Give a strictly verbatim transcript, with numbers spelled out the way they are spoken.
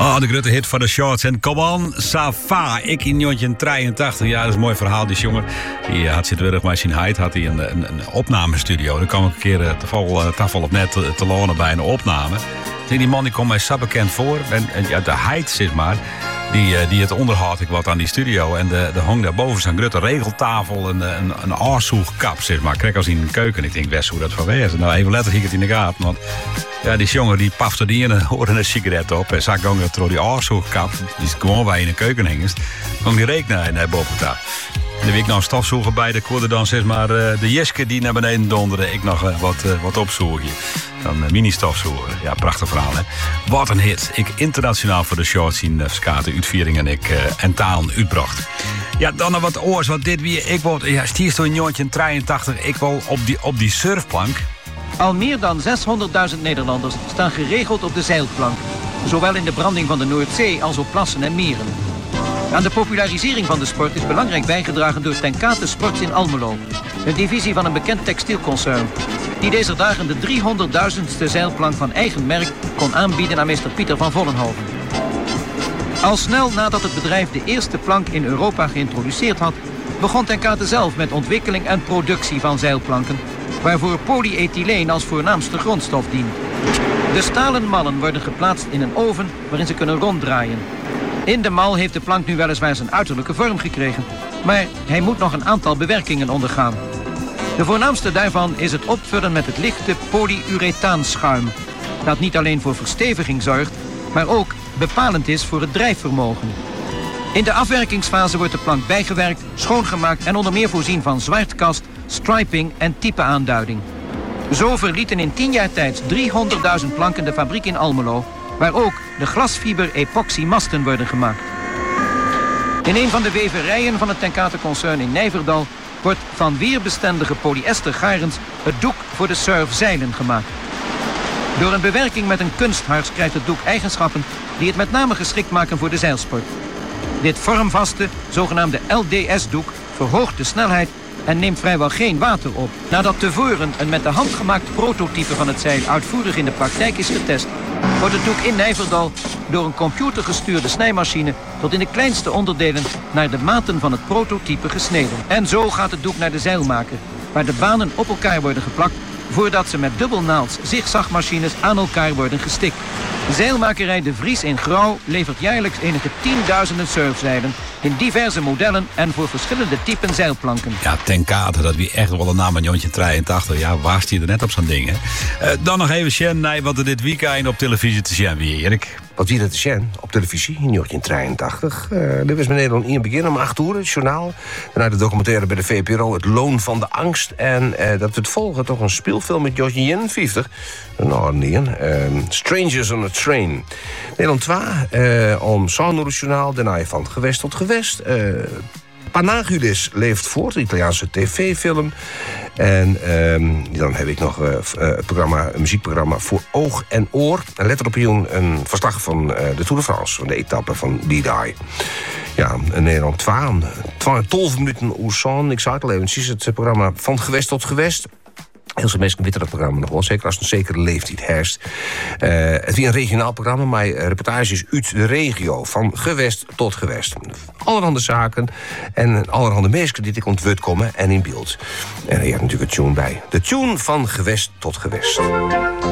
Oh, de grote hit van de shorts. En come on, Safa. Ik in negentien drieëntachtig. Ja, dat is een mooi verhaal. Die jongen die had zit weer maar zijn heid. Had hij een, een, een opnamestudio. Daar kwam ik een keer uh, tafel op net te, te lonen bij een opname. Die man die komt mij zo bekend voor. En, en ja, de heid, zeg maar. Die, die het onderhoud ik wat aan die studio. En de, de hong daarboven zo'n grote regeltafel. Een, een, een aarsoegkap, zeg maar. Krijg als in een keuken. Ik denk, best hoe dat van wezen. Nou, even letter hier het in de gaten. Want ja, die jongen die pafte die en hoorde een sigaret op. En zag ik door die aarsoegkap. Die is gewoon bij in een keuken hingest. Kwam die reek naar, naar boven daar. En dan wil ik nog een stofzoeger bij. De koorde dan zeg maar uh, de jeske die naar beneden donderde. Ik nog uh, wat, uh, wat opzoeken. Dan uh, mini-stofzoeger. Ja, prachtig verhaal, hè. Wat een hit. Ik internationaal voor de shorts in uh, skaten, uitviering en ik uh, en taal uitbracht. Ja, dan nog wat oors. Want dit weer, ik word, ja, stierst in negentien drieëntachtig. Ik wil op die, op die surfplank. Al meer dan zeshonderdduizend Nederlanders staan geregeld op de zeilplank. Zowel in de branding van de Noordzee als op plassen en meren. Aan de popularisering van de sport is belangrijk bijgedragen door Tenkate Sports in Almelo. Een divisie van een bekend textielconcern. Die deze dagen de driehonderdduizendste zeilplank van eigen merk kon aanbieden aan meester Pieter van Vollenhoven. Al snel nadat het bedrijf de eerste plank in Europa geïntroduceerd had, begon Tenkate zelf met ontwikkeling en productie van zeilplanken, waarvoor polyethyleen als voornaamste grondstof dient. De stalen mallen worden geplaatst in een oven waarin ze kunnen ronddraaien. In de mal heeft de plank nu weliswaar zijn uiterlijke vorm gekregen, maar hij moet nog een aantal bewerkingen ondergaan. De voornaamste daarvan is het opvullen met het lichte polyurethaanschuim, dat niet alleen voor versteviging zorgt, maar ook bepalend is voor het drijfvermogen. In de afwerkingsfase wordt de plank bijgewerkt, schoongemaakt en onder meer voorzien van zwaartkast, striping en typeaanduiding. Zo verlieten in tien jaar tijd driehonderdduizend planken de fabriek in Almelo, waar ook de glasfiber-epoxy-masten worden gemaakt. In een van de weverijen van het Tenkate-concern in Nijverdal wordt van weerbestendige polyester garens het doek voor de surfzeilen gemaakt. Door een bewerking met een kunsthars krijgt het doek eigenschappen die het met name geschikt maken voor de zeilsport. Dit vormvaste, zogenaamde L D S-doek verhoogt de snelheid en neemt vrijwel geen water op. Nadat tevoren een met de hand gemaakt prototype van het zeil uitvoerig in de praktijk is getest, wordt het doek in Nijverdal door een computergestuurde snijmachine tot in de kleinste onderdelen naar de maten van het prototype gesneden. En zo gaat het doek naar de zeilmaker, waar de banen op elkaar worden geplakt voordat ze met dubbelnaals zigzagmachines aan elkaar worden gestikt. Zeilmakerij De Vries in Grauw levert jaarlijks enige tienduizenden surfzeilen in diverse modellen en voor verschillende typen zeilplanken. Ja, Tenkate, dat wie echt wel een naam aan negentien drieëntachtig. Ja, waar stier er net op zo'n ding, hè? Uh, dan nog even Sjen, nee, wat er dit weekend op televisie te zien weer, Erik. Wat wie dat te zien op televisie in negentien drieëntachtig. Uh, dit was met Nederland in het begin om acht uur, het journaal. Daarna de documentaire bij de V P R O, Het Loon van de Angst. En uh, dat we het volgen toch een speelfilm met negentien eenenvijftig. Nou, nee, uh, Strangers on a Train. Nederland twee, uh, om zo'n journaal. Daarna van gewest tot gewest. Uh, Panagulis leeft voort, een Italiaanse tv-film. En um, dan heb ik nog uh, het programma, een muziekprogramma voor oog en oor. En let erop hier een verslag van uh, de Tour de France, van de etappe van die dag. Ja, in Nederland twee, twaalf minuten Oersan. Ik zei het al eventjes, het programma van gewest tot gewest. Heel veel mensen weten dat programma nog wel, zeker als een zekere leeftijd herst. Uh, het is een regionaal programma, maar reportages uit de regio, van gewest tot gewest. Allerhande zaken en allerhande mensen die ik ontwut komen en in beeld. En er is natuurlijk een tune bij. De tune van gewest tot gewest.